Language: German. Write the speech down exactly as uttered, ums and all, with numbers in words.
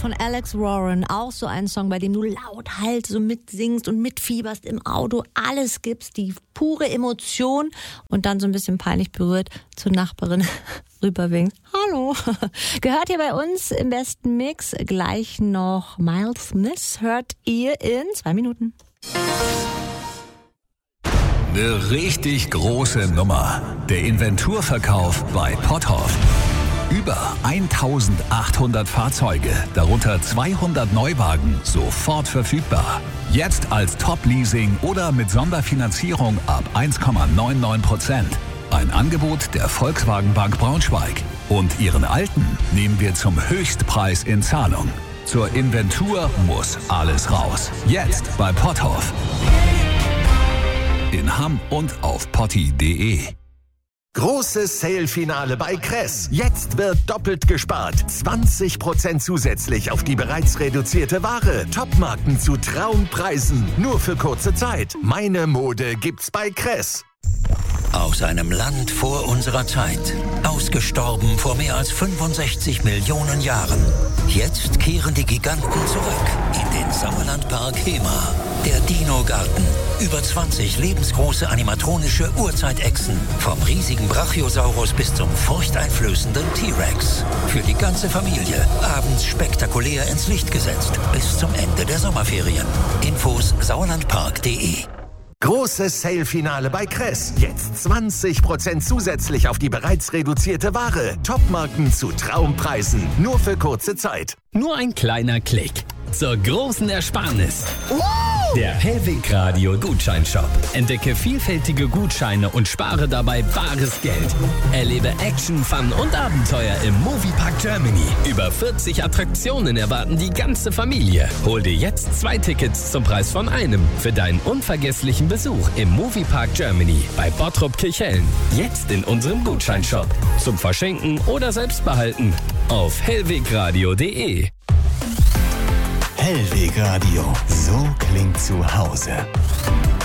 von Alex Warren. Auch so ein Song, bei dem du laut halt so mitsingst und mitfieberst im Auto. Alles gibst, die pure Emotion und dann so ein bisschen peinlich berührt zur Nachbarin rüberwinkst. Hallo. Gehört hier bei uns im besten Mix. Gleich noch Miles Smith hört ihr in zwei Minuten. Eine richtig große Nummer. Der Inventurverkauf bei Potthoff. Über eintausendachthundert Fahrzeuge, darunter zweihundert Neuwagen, sofort verfügbar. Jetzt als Top-Leasing oder mit Sonderfinanzierung ab eins Komma neunundneunzig Prozent. Ein Angebot der Volkswagen Bank Braunschweig. Und Ihren alten nehmen wir zum Höchstpreis in Zahlung. Zur Inventur muss alles raus. Jetzt bei Potthoff. In Hamm und auf potti punkt de. Großes Sale-Finale bei Kress. Jetzt wird doppelt gespart. zwanzig Prozent zusätzlich auf die bereits reduzierte Ware. Topmarken zu Traumpreisen. Nur für kurze Zeit. Meine Mode gibt's bei Kress. Aus einem Land vor unserer Zeit. Ausgestorben vor mehr als fünfundsechzig Millionen Jahren. Jetzt kehren die Giganten zurück in den Sauerlandpark Hema. Der Dino-Garten. Über zwanzig lebensgroße animatronische Urzeitechsen. Vom riesigen Brachiosaurus bis zum furchteinflößenden T-Rex. Für die ganze Familie. Abends spektakulär ins Licht gesetzt. Bis zum Ende der Sommerferien. Infos sauerlandpark punkt de. Großes Sale-Finale bei Kress. Jetzt zwanzig Prozent zusätzlich auf die bereits reduzierte Ware. Topmarken zu Traumpreisen. Nur für kurze Zeit. Nur ein kleiner Klick zur großen Ersparnis. Der Hellweg Radio Gutscheinshop. Entdecke vielfältige Gutscheine und spare dabei bares Geld. Erlebe Action, Fun und Abenteuer im Moviepark Germany. Über vierzig Attraktionen erwarten die ganze Familie. Hol dir jetzt zwei Tickets zum Preis von einem für deinen unvergesslichen Besuch im Moviepark Germany bei Bottrop Kirchhellen. Jetzt in unserem Gutscheinshop. Zum Verschenken oder selbst behalten. Auf hellwegradio punkt de. Hellweg Radio. So klingt zu Hause.